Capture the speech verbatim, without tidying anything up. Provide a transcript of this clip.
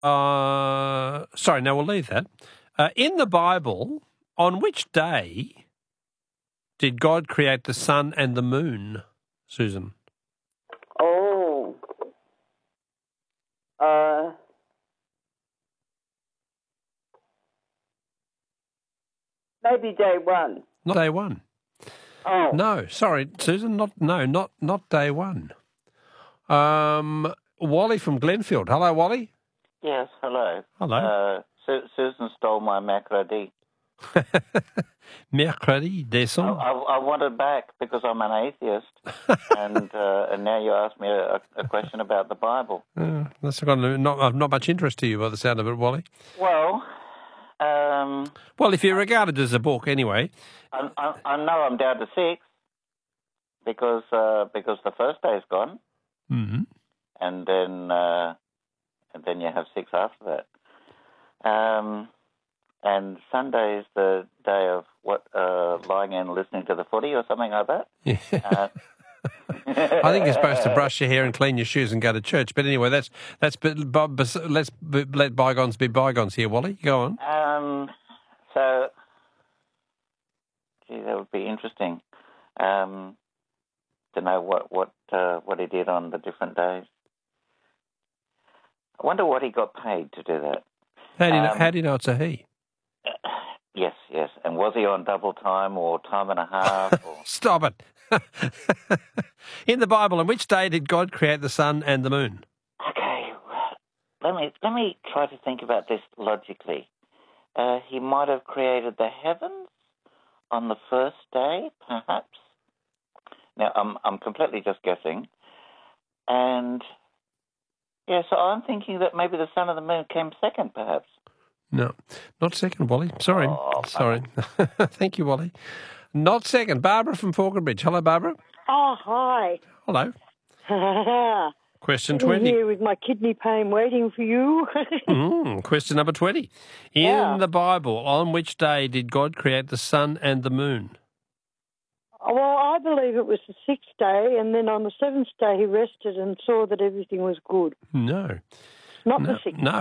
Uh, sorry, no, we'll leave that. Uh, in the Bible, on which day did God create the sun and the moon, Susan? Oh. Uh, maybe day one. Not day one. Oh. No, sorry, Susan, not no, not not day one. Um, Wally from Glenfield. Hello, Wally. Yes, hello. Hello. Uh, Su- Susan stole my mercredi. Mercredi, I, décembre. I, I want it back because I'm an atheist, and uh, and now you ask me a, a question about the Bible. Uh, that's got not not much interest to you by the sound of it, Wally. Well, um, Well, if you regard it as a book, anyway. I, I, I know I'm down to six because uh, because the first day's gone, Mm-hmm. and then uh, and then you have six after that. Um, and Sunday is the day of what uh, lying in listening to the footy or something like that. Yeah. Uh, I think you're supposed to brush your hair and clean your shoes and go to church. But anyway, that's that's. But, but, but let's b- let bygones be bygones here, Wally. Go on. Um, so, gee, that would be interesting um, to know what what uh, what he did on the different days. I wonder what he got paid to do that. How do you know, Um, how do you know it's a he? Yes, yes. And was he on double time or time and a half? Or... Stop it. In the Bible, on which day did God create the sun and the moon? Okay, let me let me try to think about this logically. Uh, he might have created the heavens on the first day, perhaps. Now, I'm I'm completely just guessing, and yeah, so I'm thinking that maybe the sun and the moon came second, perhaps. No, not second, Wally. Sorry, Oh, sorry. Thank you, Wally. Not second. Barbara from Falconbridge. Hello, Barbara. Oh, hi. Hello. Question Sitting twenty. here with my kidney pain waiting for you. Mm, question number twenty. In Yeah. the Bible, on which day did God create the sun and the moon? Well, I believe it was the sixth day, and then on the seventh day he rested and saw that everything was good. No. Not No, the sixth no.